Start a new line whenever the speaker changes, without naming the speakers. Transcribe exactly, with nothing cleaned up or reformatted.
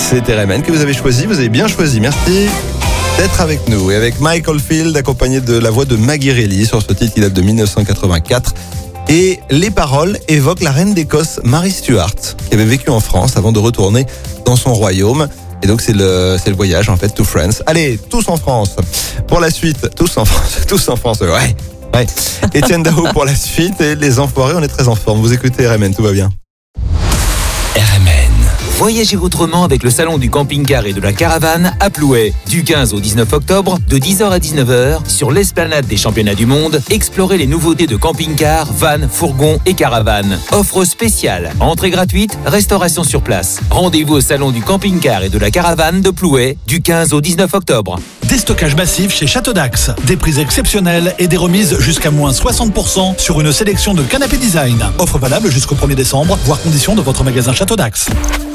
C'est R M N que vous avez choisi, vous avez bien choisi. Merci d'être avec nous. Et avec Michael Field, accompagné de la voix de Maggie Reilly sur ce titre qui date de dix-neuf cent quatre-vingt-quatre. Et les paroles évoquent la reine d'Écosse, Mary Stuart, qui avait vécu en France avant de retourner dans son royaume. Et donc c'est le, c'est le voyage en fait, to France. Allez, tous en France. Pour la suite, tous en France, tous en France, ouais. ouais. Étienne Dao pour la suite et les enfoirés, on est très en forme. Vous écoutez R M N, tout va bien.
R M N. Voyagez autrement avec le salon du camping-car et de la caravane à Plouay. Du quinze au dix-neuf octobre, de dix heures à dix-neuf heures, sur l'esplanade des championnats du monde, explorez les nouveautés de camping-car, van, fourgon et caravane. Offre spéciale, entrée gratuite, restauration sur place. Rendez-vous au salon du camping-car et de la caravane de Plouay, du quinze au dix-neuf octobre.
Déstockage massif chez Château d'Axe. Des prix exceptionnels et des remises jusqu'à moins soixante pour cent sur une sélection de canapés design. Offre valable jusqu'au premier décembre, voire conditions de votre magasin Château d'Axe.